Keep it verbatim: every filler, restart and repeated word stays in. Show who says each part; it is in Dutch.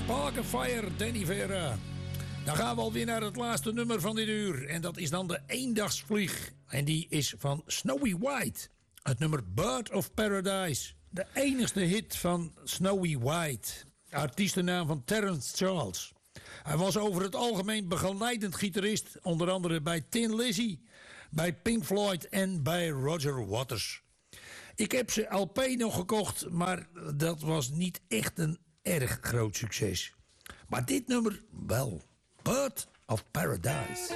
Speaker 1: Park of Fire, Danny Vera. Dan gaan we alweer naar het laatste nummer van dit uur. En dat is dan de eendagsvlieg. En die is van Snowy White. Het nummer Bird of Paradise. De enigste hit van Snowy White. Artiestennaam van Terence Charles. Hij was over het algemeen begeleidend gitarist. Onder andere bij Tin Lizzy, bij Pink Floyd en bij Roger Waters. Ik heb zijn L P nog gekocht, maar dat was niet echt een erg groot succes. Maar dit nummer wel. Bird of Paradise.